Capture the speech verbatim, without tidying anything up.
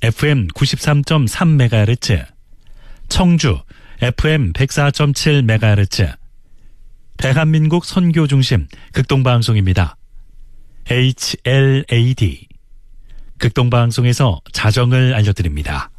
에프엠 구십삼 점 삼 메가헤르츠, 청주 에프엠 백사 점 칠 메가헤르츠, 대한민국 선교중심 극동방송입니다. 에이치엘에이디 극동방송에서 자정을 알려드립니다.